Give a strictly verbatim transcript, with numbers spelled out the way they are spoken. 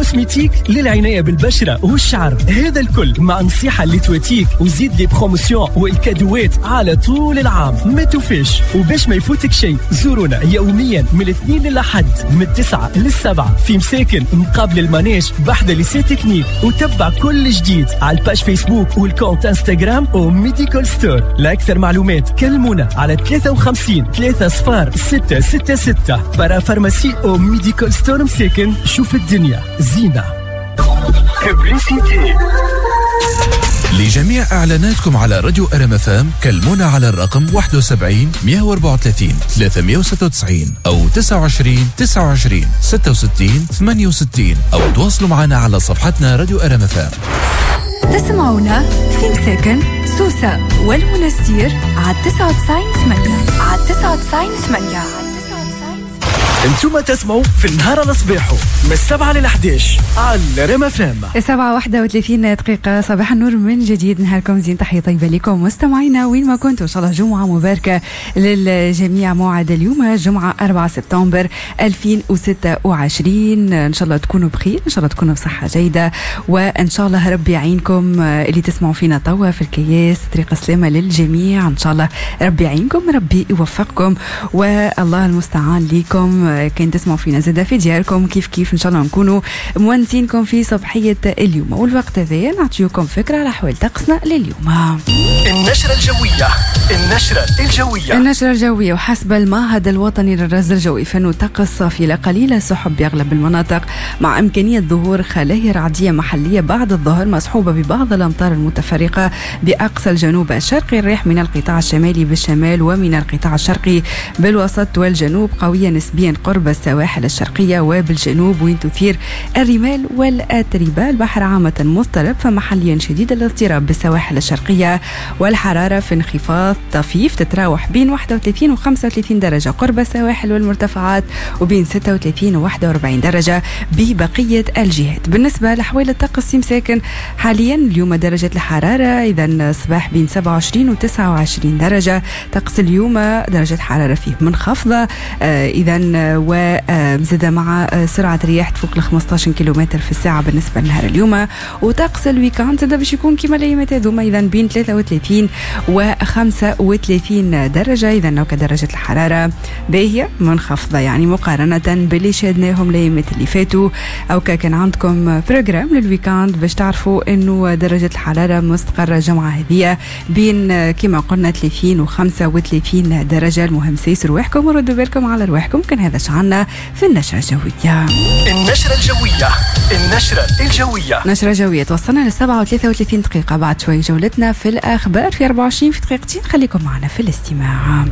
كوسميتيك للعناية بالبشرة والشعر، هذا الكل مع نصيحة اللي تواتيك وزيد لي بروموسيون والكادوات على طول العام. ما توفيش وباش ما يفوتك شيء زورونا يوميا من الاثنين للأحد من التسعة للسبعة في مساكن مقابل المانيج بحذا ليسي تكنيك، وتبع كل جديد على الباج فيسبوك والكونت انستغرام او ميديكال ستور. لأكثر معلومات كلمونا على ثلاثة وخمسين ثلاثة صفار ستة ستة ستة. برا فارماسي او ميديكال ستور مساكن، شوف الدنيا زينة. ببليسيتي. لجميع إعلاناتكم على راديو أرم اف ام كلمونا على الرقم واحد وسبعين مئة وأربعة وثلاثين ثلاثمئة وستة وتسعين أو تسعة وعشرين تسعة وعشرين ستة وستين ثمانية وستين، أو تواصلوا معنا على صفحتنا راديو أرم اف ام. تسمعونا في مساكن سوسة والمنستير على تسعة وتسعين ثمانية على تسعة وتسعين ثمانية. انتم تسمعوا في النهار الصباحو من السبعة للحداش على ريم اف ام. السبعة واحدة وثلاثين دقيقة، صباح النور من جديد. نهاركم زين، تحية طيبة لكم مستمعينا وين ما كنتوا. ان شاء الله جمعة مباركة للجميع. موعد اليوم جمعة أربعة سبتمبر ألفين وستة وعشرين. ان شاء الله تكونوا بخير، ان شاء الله تكونوا بصحة جيدة، وان شاء الله ربي يعينكم اللي تسمعوا فينا توا في الكياس. طريق سلامة للجميع ان شاء الله، ربي يعينكم، ربي يوفقكم، والله المستعان ليكم. كان تسمعوا فينا زادة في دياركم كيف كيف ان شاء الله نكونوا موانسينكم في صباحية اليوم. والوقت هذا نعطيكم فكرة على أحوال طقسنا لليوم. النشرة الجوية. النشرة الجوية. النشرة الجوية. وحسب المعهد الوطني للرصد الجوي فإنه طقس صافي لا قليل سحب بأغلب المناطق، مع إمكانية ظهور خلايا رعدية محلية بعد الظهر مصحوبة ببعض الأمطار المتفرقة بأقصى الجنوب الشرقي. الرياح من القطاع الشمالي بالشمال ومن القطاع الشرقي بالوسط والجنوب قوية نسبيا قرب السواحل الشرقية وبالجنوب وين تثير الرمال والأتربة. البحر عامة مضطرب فمحليا شديد الاضطراب بالسواحل الشرقية. والحرارة في انخفاض طفيف تتراوح بين واحد وثلاثين و خمسة وثلاثين درجة قرب السواحل والمرتفعات، وبين ستة وثلاثين و واحد وأربعين درجة ببقية الجهات. بالنسبة لأحوال الطقس مساكن حاليا اليوم درجة الحرارة إذا الصباح بين سبعة وعشرين و تسعة وعشرين درجة. طقس اليوم درجة حرارة فيه منخفضة آه إذا ومزيدة مع سرعة رياح تفوق ل خمسة عشر كيلومتر في الساعة بالنسبة لنهار اليوم. وطقس الويكاند زاد باش يكون كما الايامات هذوما اذا بين ثلاثة وثلاثين و خمسة وثلاثين درجة. اذا لو كدرجة الحرارة باهية منخفضة يعني مقارنة باللي شاهدناهم الايامات اللي فاتوا، او كان عندكم بروجرام للويكاند باش تعرفوا انه درجة الحرارة مستقرة جمعة هذه بين كما قلنا ثلاثين و خمسة وثلاثين درجة. المهم سيسوا رواحكم وردوا بالكم على رواحكم. كان هذا شعنا في النشرة الجوية. النشرة الجوية. النشرة الجوية. نشرة جوية. توصلنا للسبعة وثلاثة وثلاثين دقيقة. بعد شوي جولتنا في الأخبار في أربعة وعشرين في دقيقتين. خليكم معنا في الاستماع.